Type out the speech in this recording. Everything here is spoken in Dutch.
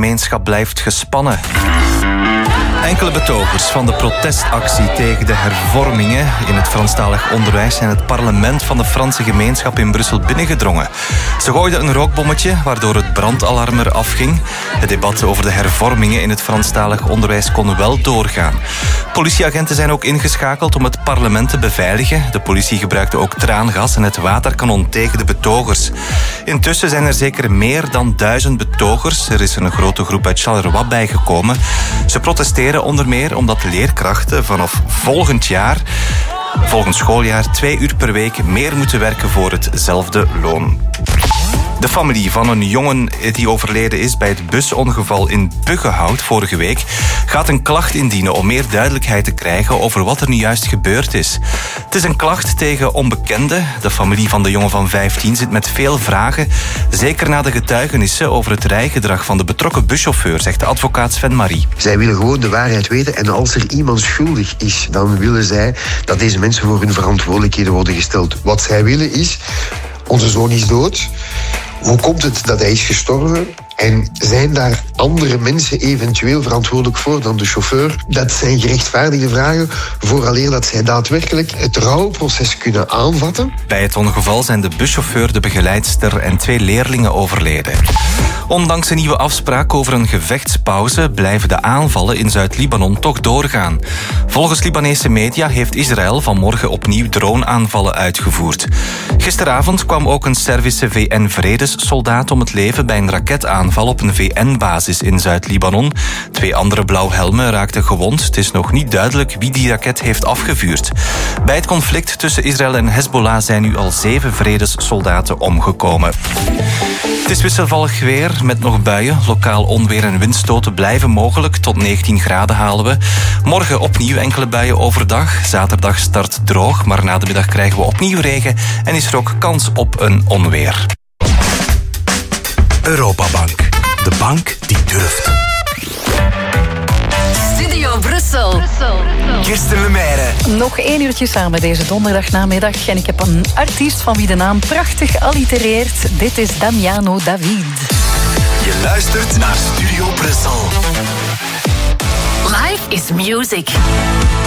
gemeenschap blijft gespannen. Enkele betogers van de protestactie tegen de hervormingen in het Franstalig onderwijs zijn het parlement van de Franse gemeenschap in Brussel binnengedrongen. Ze gooiden een rookbommetje waardoor het brandalarm er afging. Het debat over de hervormingen in het Franstalig onderwijs kon wel doorgaan. Politieagenten zijn ook ingeschakeld om het parlement te beveiligen. De politie gebruikte ook traangas en het waterkanon tegen de betogers. Intussen zijn er zeker meer dan 1000 betogers. Er is een grote groep uit Charleroi bijgekomen. Ze protesteren onder meer omdat leerkrachten vanaf volgend schooljaar 2 uur per week meer moeten werken voor hetzelfde loon. De familie van een jongen die overleden is bij het busongeval in Buggenhout vorige week gaat een klacht indienen om meer duidelijkheid te krijgen over wat er nu juist gebeurd is. Het is een klacht tegen onbekenden. De familie van de jongen van 15 zit met veel vragen, zeker na de getuigenissen over het rijgedrag van de betrokken buschauffeur, zegt de advocaat Sven Marie. Zij willen gewoon de waarheid weten en als er iemand schuldig is, dan willen zij dat deze mensen voor hun verantwoordelijkheden worden gesteld. Wat zij willen is, onze zoon is dood. Hoe komt het dat hij is gestorven? En zijn daar andere mensen eventueel verantwoordelijk voor dan de chauffeur? Dat zijn gerechtvaardigde vragen vooraleer dat zij daadwerkelijk het rouwproces kunnen aanvatten. Bij het ongeval zijn de buschauffeur, de begeleidster en 2 leerlingen overleden. Ondanks een nieuwe afspraak over een gevechtspauze blijven de aanvallen in Zuid-Libanon toch doorgaan. Volgens Libanese media heeft Israël vanmorgen opnieuw droneaanvallen uitgevoerd. Gisteravond kwam ook een Servische VN-vredessoldaat om het leven bij een raketaanval op een VN-basis in Zuid-Libanon. 2 andere blauwhelmen raakten gewond. Het is nog niet duidelijk wie die raket heeft afgevuurd. Bij het conflict tussen Israël en Hezbollah zijn nu al 7 vredessoldaten omgekomen. Het is wisselvallig weer met nog buien. Lokaal onweer en windstoten blijven mogelijk. Tot 19 graden halen we. Morgen opnieuw enkele buien overdag. Zaterdag start droog, maar na de middag krijgen we opnieuw regen en is er ook kans op een onweer. Europabank. De bank die durft. Studio Brussel. Kirsten Lemaire. Nog 1 uurtje samen deze donderdagnamiddag. En ik heb een artiest van wie de naam prachtig allitereert. Dit is Damiano David. Je luistert naar Studio Brussel. Life is music.